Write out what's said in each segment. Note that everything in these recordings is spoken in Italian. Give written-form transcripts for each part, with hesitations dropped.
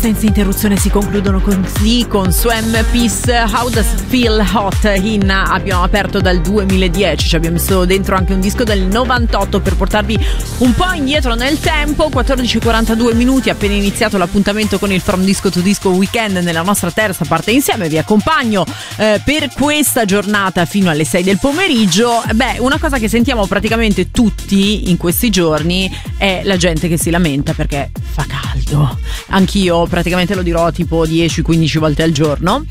senza interruzione si concludono così con Swam Peace, How Does It Feel Hot in abbiamo aperto dal 2010, ci abbiamo messo dentro anche un disco del 98 per portarvi un po' indietro nel tempo. 14:42 minuti, appena iniziato l'appuntamento con il From Disco to Disco Weekend nella nostra terza parte insieme. Vi accompagno per questa giornata fino alle 6 del pomeriggio. Una cosa che sentiamo praticamente tutti in questi giorni è la gente che si lamenta perché fa caldo. Anch'io praticamente lo dirò tipo 10-15 volte al giorno,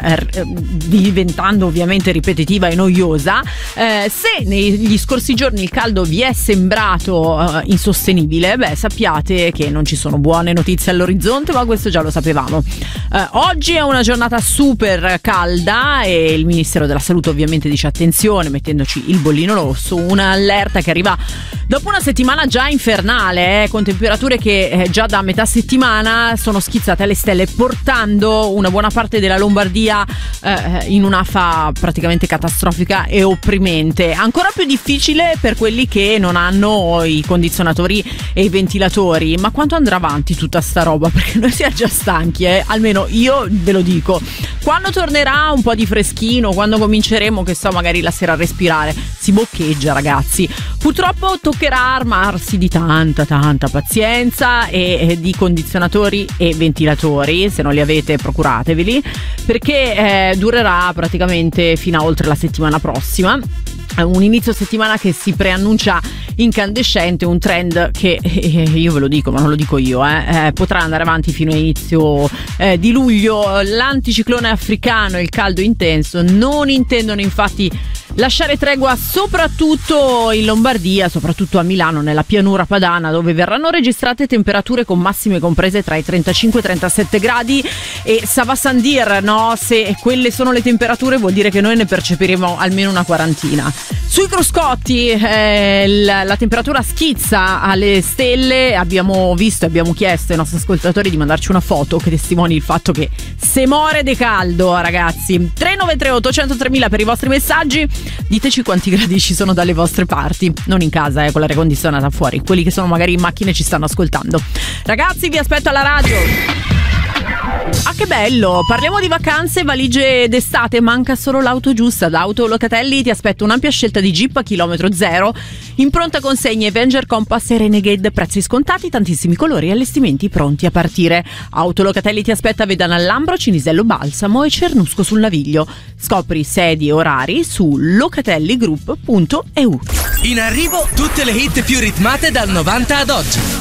diventando ovviamente ripetitiva e noiosa. Se negli scorsi giorni il caldo vi è sembrato insostenibile, sappiate che non ci sono buone notizie all'orizzonte, ma questo già lo sapevamo. Oggi è una giornata super calda e il Ministero della Salute ovviamente dice attenzione, mettendoci il bollino rosso, un'allerta che arriva dopo una settimana già infernale, con temperature che già da metà settimana sono schizzate alle stelle, portando una buona parte della Lombardia in un'afa praticamente catastrofica e opprimente. Ancora più difficile per quelli che non hanno i condizionatori e i ventilatori. Ma quanto andrà avanti tutta sta roba? Perché noi siamo già stanchi, almeno io ve lo dico. Quando tornerà un po' di freschino, quando cominceremo, che so, magari la sera a respirare, si boccheggia, ragazzi. Purtroppo toccherà armarsi di tanta pazienza e di condizionatori e ventilatori. Se non li avete, procurateveli, perché durerà praticamente fino a oltre la settimana prossima. Un inizio settimana che si preannuncia incandescente, un trend che io ve lo dico, ma non lo dico io, potrà andare avanti fino a inizio di luglio. L'anticiclone africano e il caldo intenso non intendono infatti lasciare tregua, soprattutto in Lombardia, soprattutto a Milano, nella pianura padana, dove verranno registrate temperature con massime comprese tra i 35 e i 37 gradi. E ça va sans dire, no? Se quelle sono le temperature vuol dire che noi ne percepiremo almeno una quarantina. Sui cruscotti la temperatura schizza alle stelle. Abbiamo visto e abbiamo chiesto ai nostri ascoltatori di mandarci una foto che testimoni il fatto che se muore di caldo, ragazzi. 393 800 3000 per i vostri messaggi. Diteci quanti gradi ci sono dalle vostre parti, non in casa con l'aria condizionata fuori, quelli che sono magari in macchina e ci stanno ascoltando. Ragazzi, vi aspetto alla radio. Ah, che bello! Parliamo di vacanze e valigie d'estate. Manca solo l'auto giusta. Da Autolocatelli ti aspetta un'ampia scelta di Jeep a chilometro zero, in pronta consegna Avenger, Compass e Renegade, prezzi scontati, tantissimi colori e allestimenti pronti a partire. Autolocatelli ti aspetta a Vedana al Lambro, Cinisello Balsamo e Cernusco sul Naviglio. Scopri sedi e orari su locatelligroup.eu. In arrivo tutte le hit più ritmate dal 90 ad oggi.